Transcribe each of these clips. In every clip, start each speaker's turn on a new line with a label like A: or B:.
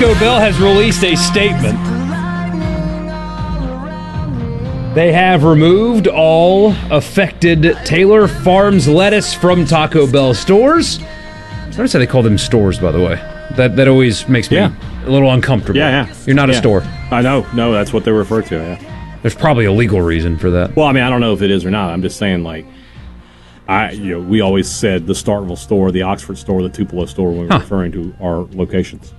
A: Taco Bell has released a statement. They have removed all affected Taylor Farms lettuce from Taco Bell stores. Notice how they call them stores, by the way. That always makes me a little uncomfortable.
B: Yeah.
A: You're not a store.
B: I know. No, that's what they refer to, yeah.
A: There's probably a legal reason for that.
B: Well, I mean, I don't know if it is or not. I'm just saying, like, we always said the Starkville store, the Oxford store, the Tupelo store when we were referring to our locations.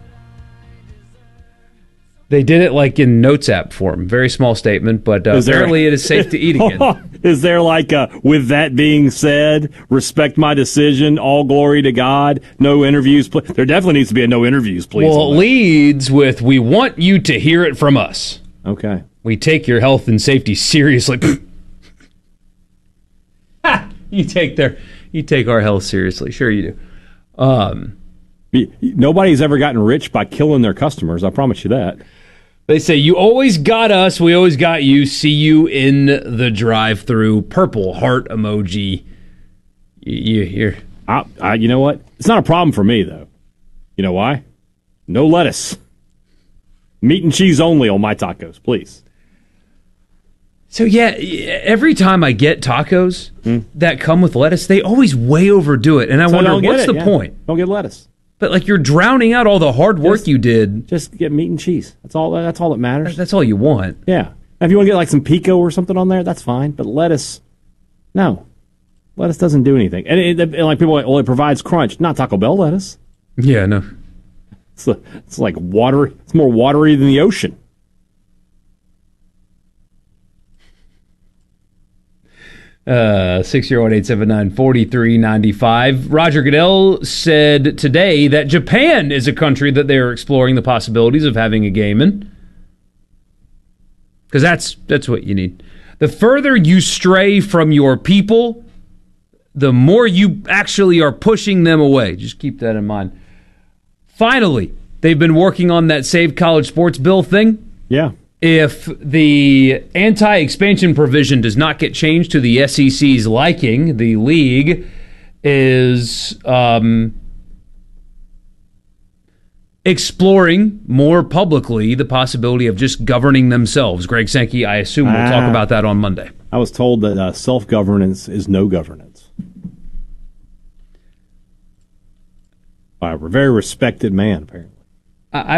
A: They did it like in Notes app form. Very small statement, but apparently it is safe to eat again.
B: Is there like with that being said, respect my decision, all glory to God, no interviews, there definitely needs to be a no interviews, please.
A: Well, it leads with, we want you to hear it from us.
B: Okay.
A: We take your health and safety seriously. You take our health seriously. Sure you do.
B: Nobody's ever gotten rich by killing their customers, I promise you that.
A: They say, you always got us, we always got you. See you in the drive-thru. Purple heart emoji. You
B: know what? It's not a problem for me, though. You know why? No lettuce. Meat and cheese only on my tacos, please.
A: So, yeah, every time I get tacos that come with lettuce, they always way overdo it. And I wonder, what's the point?
B: Don't get lettuce.
A: But, like, you're drowning out all the hard work you did.
B: Just get meat and cheese. That's all that matters.
A: That's all you want.
B: Yeah. Now, if you want to get, like, some pico or something on there, that's fine. But lettuce, no. Lettuce doesn't do anything. And like people are like, well, it provides crunch. Not Taco Bell lettuce.
A: Yeah, no.
B: It's like water. It's more watery than the ocean.
A: Uh, 601-879-4395. Roger Goodell said today that Japan is a country that they are exploring the possibilities of having a game in. Because that's what you need. The further you stray from your people, the more you actually are pushing them away. Just keep that in mind. Finally, they've been working on that Save College Sports bill thing.
B: Yeah.
A: If the anti-expansion provision does not get changed to the SEC's liking, the league is exploring more publicly the possibility of just governing themselves. Greg Sankey, I assume we'll talk about that on Monday.
B: I was told that self-governance is no governance. By a very respected man, apparently.
A: I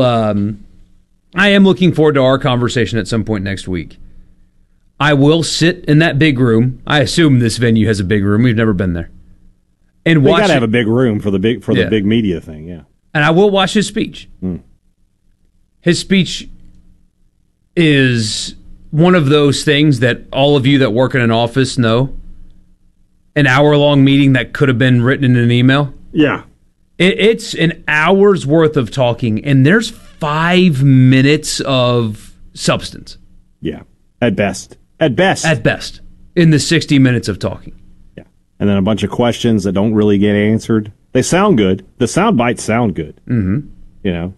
A: am looking forward to our conversation at some point next week. I will sit in that big room. I assume this venue has a big room. We've never been there. And
B: they got to have a big room for the big media thing, yeah.
A: And I will watch his speech. His speech is one of those things that all of you that work in an office know. An hour-long meeting that could have been written in an email.
B: Yeah.
A: It's an hour's worth of talking, and there's 5 minutes of substance.
B: Yeah, at best.
A: At best, in the 60 minutes of talking.
B: Yeah, and then a bunch of questions that don't really get answered. They sound good. The sound bites sound good.
A: Mm-hmm.
B: You know.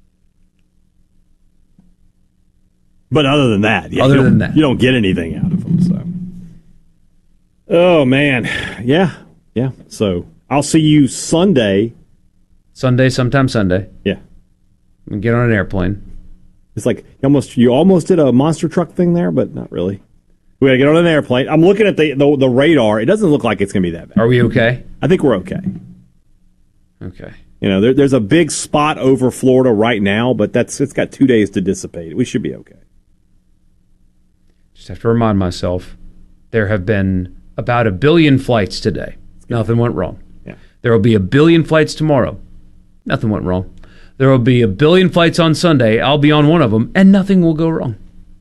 B: But other than that, you don't get anything out of them. So. Oh, man. Yeah. So I'll see you Sunday.
A: Sometime Sunday.
B: Yeah.
A: And get on an airplane.
B: It's like you almost did a monster truck thing there, but not really. We got to get on an airplane. I'm looking at the radar. It doesn't look like it's going to be that bad.
A: Are we okay?
B: I think we're okay.
A: Okay.
B: You know, there's a big spot over Florida right now, but it's got 2 days to dissipate. We should be okay.
A: Just have to remind myself, there have been about 1 billion flights today. Nothing went wrong.
B: Yeah.
A: There will be 1 billion flights tomorrow. Nothing went wrong. There will be 1 billion flights on Sunday. I'll be on one of them, and nothing will go wrong.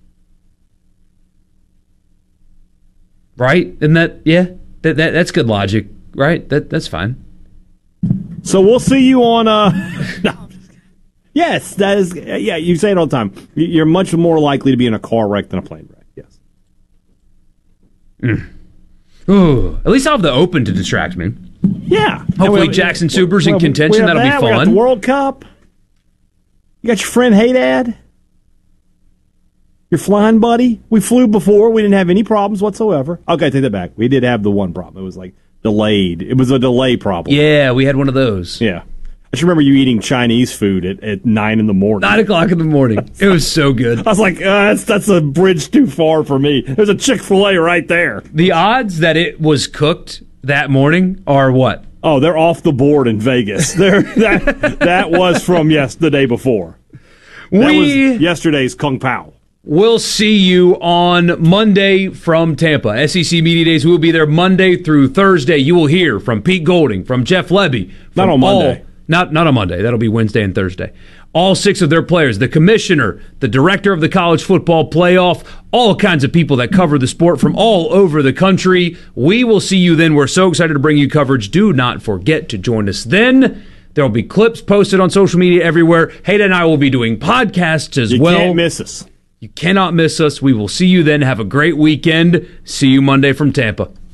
A: Right? Isn't that, yeah? That's good logic, right? That's fine.
B: So we'll see you on, no. Yes, that is, yeah, you say it all the time. You're much more likely to be in a car wreck than a plane wreck, yes.
A: Ooh, at least I'll have the Open to distract me.
B: Yeah.
A: Hopefully Jackson Suber's in contention. That'll be fun.
B: We got the World Cup. You got your friend Haydad. Your flying buddy. We flew before. We didn't have any problems whatsoever. Okay, take that back. We did have the one problem. It was like delayed. It was a delay problem.
A: Yeah, we had one of those.
B: Yeah. just remember you eating Chinese food at 9 in the morning.
A: 9 o'clock in the morning. It was so good.
B: I was like, that's a bridge too far for me. There's a Chick-fil-A right there.
A: The odds that it was cooked that morning are what?
B: Oh, they're off the board in Vegas. That was from the day before. That was yesterday's Kung Pao.
A: We'll see you on Monday from Tampa. SEC Media Days, we will be there Monday through Thursday. You will hear from Pete Golding, from Jeff Lebby.
B: Not on Monday.
A: Not on Monday. That'll be Wednesday and Thursday. All 6 of their players, the commissioner, the director of the college football playoff, all kinds of people that cover the sport from all over the country. We will see you then. We're so excited to bring you coverage. Do not forget to join us then. There will be clips posted on social media everywhere. Hayden and I will be doing podcasts as well.
B: You can't miss us.
A: You cannot miss us. We will see you then. Have a great weekend. See you Monday from Tampa.